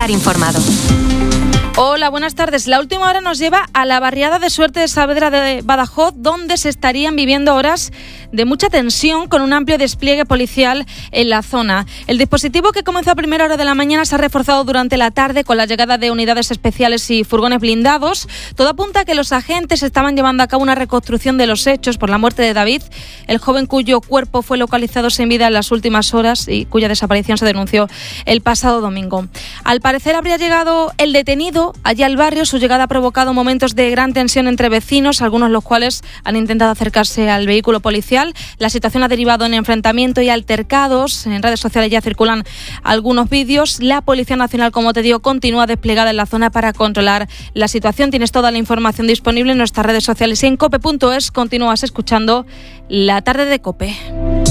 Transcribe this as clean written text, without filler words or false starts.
Informado. Hola, buenas tardes. La última hora nos lleva a la barriada de Suerte de Saavedra de Badajoz, donde se estarían viviendo horas de mucha tensión con un amplio despliegue policial en la zona. El dispositivo, que comenzó a primera hora de la mañana, se ha reforzado durante la tarde con la llegada de unidades especiales y furgones blindados. Todo apunta a que los agentes estaban llevando a cabo una reconstrucción de los hechos por la muerte de David, el joven cuyo cuerpo fue localizado sin vida en las últimas horas y cuya desaparición se denunció el pasado domingo. Al parecer habría llegado el detenido allí al barrio. Su llegada ha provocado momentos de gran tensión entre vecinos, algunos de los cuales han intentado acercarse al vehículo policial. La situación ha derivado en enfrentamiento y altercados. En redes sociales ya circulan algunos vídeos. La Policía Nacional, como te digo, continúa desplegada en la zona para controlar la situación. Tienes toda la información disponible en nuestras redes sociales y en cope.es. Continúas escuchando La Tarde de COPE.